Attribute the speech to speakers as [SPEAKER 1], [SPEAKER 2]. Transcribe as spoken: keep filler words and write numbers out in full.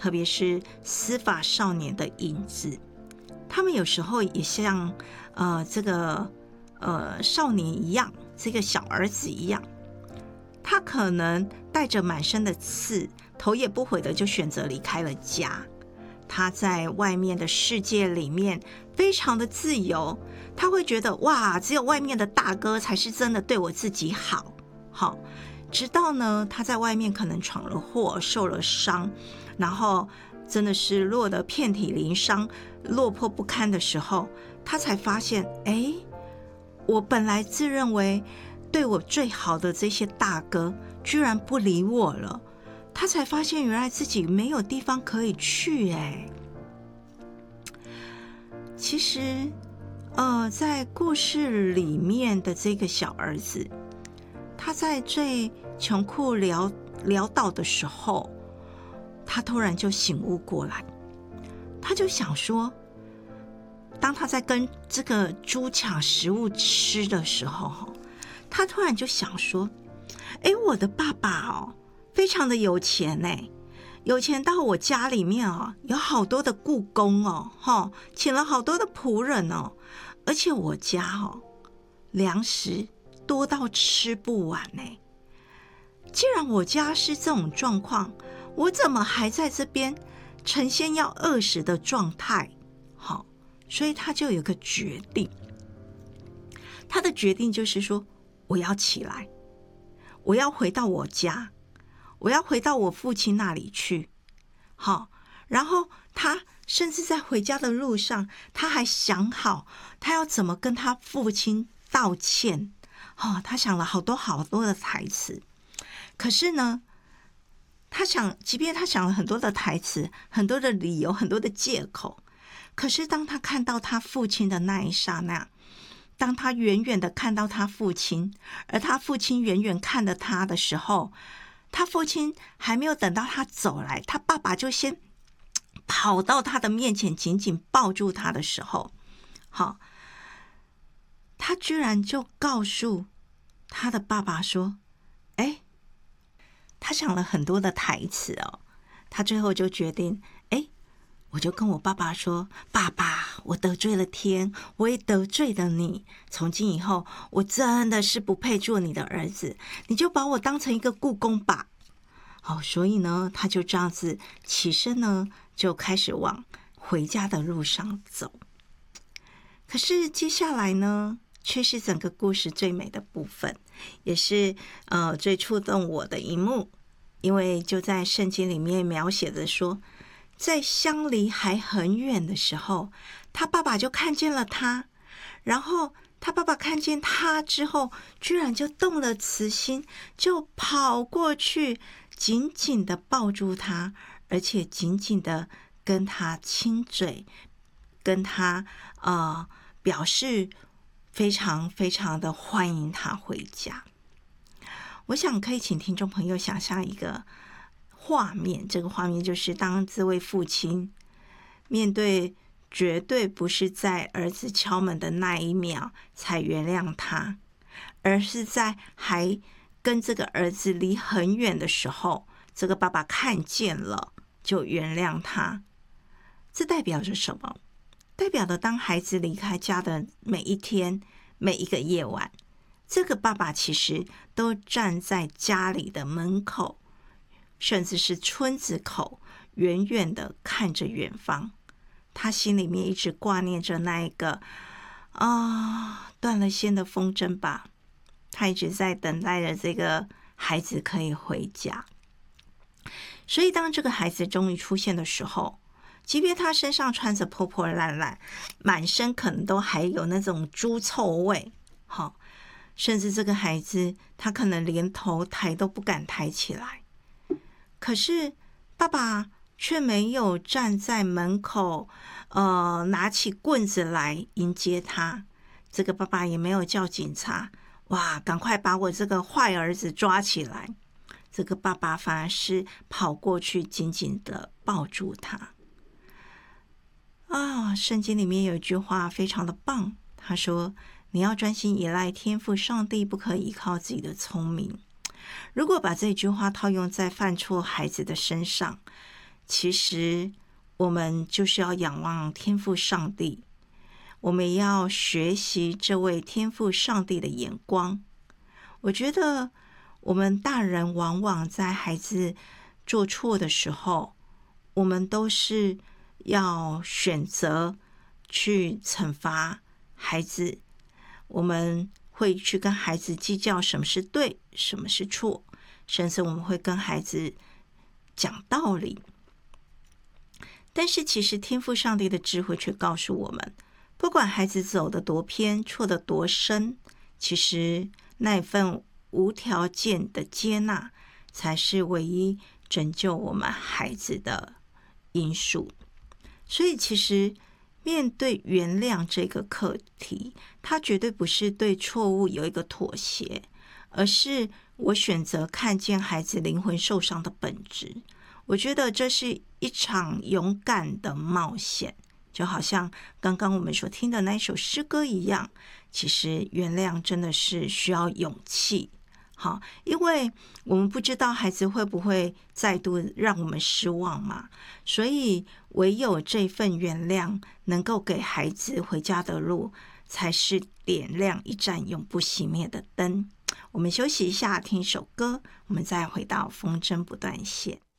[SPEAKER 1] 特别是司法少年的影子。他们有时候也像呃这个呃少年一样，这个小儿子一样，他可能带着满身的刺，头也不回的就选择离开了家。他在外面的世界里面非常的自由，他会觉得哇，只有外面的大哥才是真的对我自己好。好，直到呢他在外面可能闯了祸，受了伤，然后真的是落得遍体鳞伤，落魄不堪的时候，他才发现，哎，我本来自认为对我最好的这些大哥居然不理我了。他才发现原来自己没有地方可以去。哎，其实呃，在故事里面的这个小儿子，他在最穷苦潦潦倒的时候，他突然就醒悟过来。他就想说，当他在跟这个猪抢食物吃的时候，他突然就想说，哎，我的爸爸哦非常的有钱呢，有钱到我家里面哦，有好多的雇工哦，哦请了好多的仆人哦，而且我家哦，粮食多到吃不完呢。既然我家是这种状况，我怎么还在这边呈现要饿死的状态？好，所以他就有个决定，他的决定就是说，我要起来，我要回到我家。我要回到我父亲那里去。好，然后他甚至在回家的路上，他还想好他要怎么跟他父亲道歉。哦，他想了好多好多的台词。可是呢，他想，即便他想了很多的台词，很多的理由，很多的借口，可是当他看到他父亲的那一刹那，当他远远的看到他父亲，而他父亲远远看着他的时候，他父亲还没有等到他走来，他爸爸就先跑到他的面前，紧紧抱住他的时候，好，他居然就告诉他的爸爸说，哎，他想了很多的台词哦，他最后就决定，哎，我就跟我爸爸说，爸爸，我得罪了天，我也得罪了你，从今以后我真的是不配做你的儿子，你就把我当成一个雇工吧。好，所以呢，他就这样子起身呢，就开始往回家的路上走。可是接下来呢，却是整个故事最美的部分，也是呃最触动我的一幕，因为就在圣经里面描写着说，在相离还很远的时候，他爸爸就看见了他，然后他爸爸看见他之后，居然就动了慈心，就跑过去紧紧的抱住他，而且紧紧的跟他亲嘴，跟他呃表示非常非常的欢迎他回家。我想可以请听众朋友想象一个画面，这个画面就是当这位父亲面对绝对不是在儿子敲门的那一秒才原谅他，而是在还跟这个儿子离很远的时候，这个爸爸看见了就原谅他。这代表着什么？代表着当孩子离开家的每一天，每一个夜晚，这个爸爸其实都站在家里的门口，甚至是村子口，远远的看着远方。他心里面一直挂念着那一个啊断了线的风筝吧，他一直在等待着这个孩子可以回家。所以当这个孩子终于出现的时候，即便他身上穿着破破烂烂，满身可能都还有那种猪臭味，好，甚至这个孩子他可能连头抬都不敢抬起来，可是爸爸却没有站在门口呃，拿起棍子来迎接他。这个爸爸也没有叫警察，哇，赶快把我这个坏儿子抓起来。这个爸爸反而是跑过去紧紧的抱住他。啊，圣经里面有一句话非常的棒，他说，你要专心依赖天父上帝，不可依靠自己的聪明。如果把这句话套用在犯错孩子的身上， 其实我们就是要仰望天父上帝，我们也要学习这位天父上帝的眼光。我觉得我们大人往往在孩子做错的时候，我们都是要选择去惩罚孩子，我们会去跟孩子计较什么是对，什么是错，甚至我们会跟孩子讲道理。但是其实天父上帝的智慧却告诉我们，不管孩子走得多偏，错得多深，其实那一份无条件的接纳才是唯一拯救我们孩子的因素。所以其实面对原谅这个课题，它绝对不是对错误有一个妥协，而是我选择看见孩子灵魂受伤的本质。我觉得这是一场勇敢的冒险，就好像刚刚我们所听的那首诗歌一样，其实原谅真的是需要勇气。好，因为我们不知道孩子会不会再度让我们失望嘛，所以唯有这份原谅能够给孩子回家的路，才是点亮一盏永不熄灭的灯。我们休息一下，听一首歌，我们再回到风筝不断线。